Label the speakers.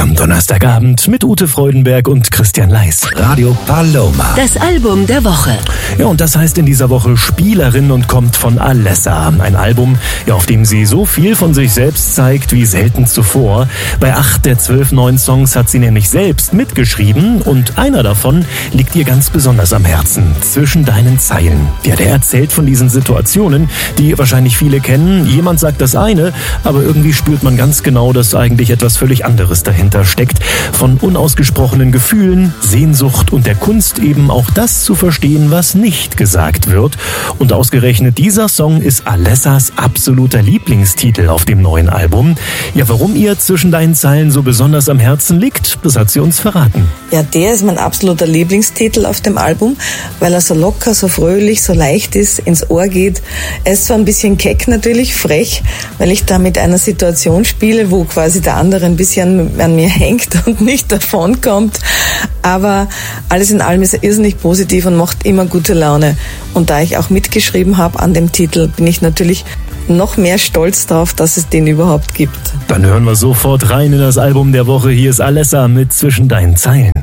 Speaker 1: am Donnerstagabend mit Ute Freudenberg und Christian Leis. Radio Paloma.
Speaker 2: Das Album der Woche.
Speaker 1: Ja, und das heißt in dieser Woche Spielerin und kommt von Alessa. Ein Album, ja, auf dem sie so viel von sich selbst zeigt wie selten zuvor. Bei 8 der 12 neuen Songs hat sie nämlich selbst mitgeschrieben und einer davon liegt ihr ganz besonders am Herzen. Zwischen deinen Zeilen. Ja, der erzählt von diesen Situationen, die wahrscheinlich viele kennen. Jemand sagt das eine, aber irgendwie spürt man ganz genau, dass eigentlich etwas völlig anderes dahinter steckt. Von unausgesprochenen Gefühlen, Sehnsucht und der Kunst eben auch das zu verstehen, was nicht gesagt wird. Und ausgerechnet dieser Song ist Alessas absoluter Lieblingstitel auf dem neuen Album. Ja, warum ihr Zwischen deinen Zeilen so besonders am Herzen liegt, das hat sie uns verraten.
Speaker 3: Ja, der ist mein absoluter Lieblingstitel auf dem Album, weil er so locker, so fröhlich, so leicht ist, ins Ohr geht. Er ist zwar ein bisschen keck natürlich, frech, weil ich da mit einer Situation spiele, wo quasi der andere ein bisschen an mir hängt und nicht davonkommt. Aber alles in allem ist er irrsinnig positiv und macht immer gute Laune. Und da ich auch mitgeschrieben habe an dem Titel, bin ich natürlich noch mehr stolz darauf, dass es den überhaupt gibt.
Speaker 1: Dann hören wir sofort rein in das Album der Woche. Hier ist Alessa mit Zwischen deinen Zeilen.